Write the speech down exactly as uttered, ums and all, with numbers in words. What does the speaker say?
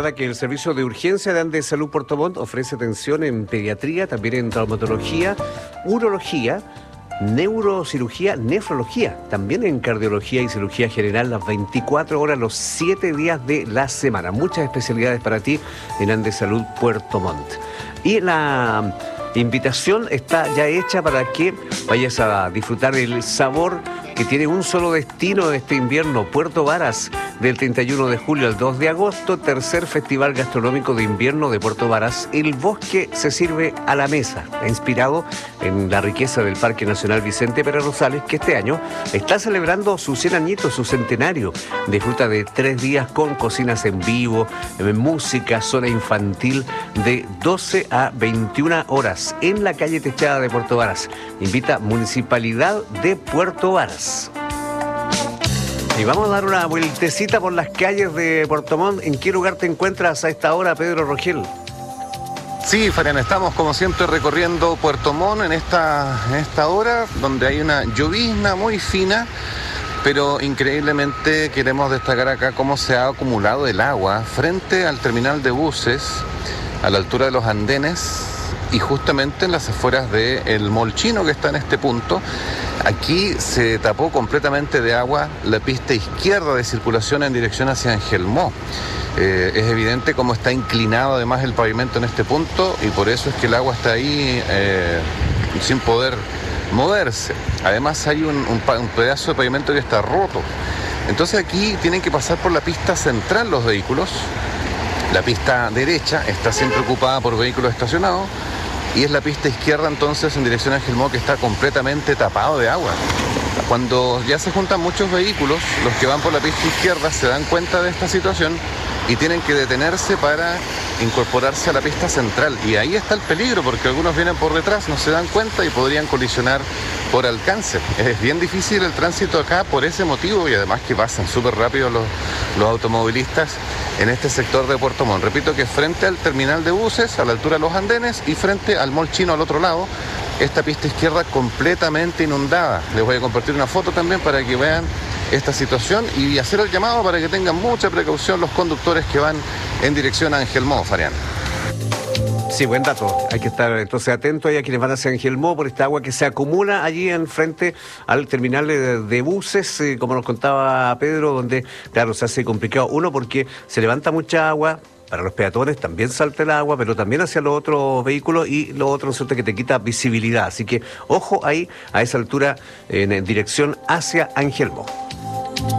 recuerda que el servicio de urgencia de Andes Salud Puerto Montt ofrece atención en pediatría, también en traumatología, urología, neurocirugía, nefrología, también en cardiología y cirugía general las veinticuatro horas, los siete días de la semana. Muchas especialidades para ti en Andes Salud Puerto Montt. Y la invitación está ya hecha para que vayas a disfrutar el sabor que tiene un solo destino de este invierno, Puerto Varas, del treinta y uno de julio al dos de agosto, tercer Festival Gastronómico de Invierno de Puerto Varas. El bosque se sirve a la mesa, inspirado en la riqueza del Parque Nacional Vicente Pérez Rosales, que este año está celebrando sus cien añitos, su centenario. Disfruta de tres días con cocinas en vivo, música, zona infantil de doce a veintiuna horas en la calle Techada de Puerto Varas. Invita Municipalidad de Puerto Varas. Y vamos a dar una vueltecita por las calles de Puerto Montt. ¿En qué lugar te encuentras a esta hora, Pedro Rogel? Sí, Fabián, estamos como siempre recorriendo Puerto Montt en esta, en esta hora, donde hay una llovizna muy fina, pero increíblemente queremos destacar acá cómo se ha acumulado el agua frente al terminal de buses, a la altura de los andenes y justamente en las afueras del Mall Chino, que está en este punto. Aquí se tapó completamente de agua la pista izquierda de circulación en dirección hacia Angelmó. Eh, es evidente cómo está inclinado además el pavimento en este punto y por eso es que el agua está ahí eh, sin poder moverse. Además hay un, un, un pedazo de pavimento que está roto. Entonces aquí tienen que pasar por la pista central los vehículos. La pista derecha está siempre ocupada por vehículos estacionados. Y es la pista izquierda entonces en dirección a Angelmó que está completamente tapado de agua. Cuando ya se juntan muchos vehículos, los que van por la pista izquierda se dan cuenta de esta situación y tienen que detenerse para incorporarse a la pista central. Y ahí está el peligro, porque algunos vienen por detrás, no se dan cuenta y podrían colisionar por alcance. Es bien difícil el tránsito acá por ese motivo y además que pasan súper rápido los, los automovilistas en este sector de Puerto Montt. Repito que frente al terminal de buses, a la altura de los andenes y frente al Mall Chino al otro lado, esta pista izquierda completamente inundada. Les voy a compartir una foto también para que vean esta situación y hacer el llamado para que tengan mucha precaución los conductores que van en dirección a Angelmó, Farián. Sí, buen dato. Hay que estar entonces atentos ahí a quienes van hacia Angelmó por esta agua que se acumula allí en frente al terminal de, de buses, eh, como nos contaba Pedro, donde, claro, se hace complicado. Uno, porque se levanta mucha agua. Para los peatones también salta el agua, pero también hacia los otros vehículos y lo otro resulta que te quita visibilidad. Así que ojo ahí a esa altura en, en dirección hacia Angelmó.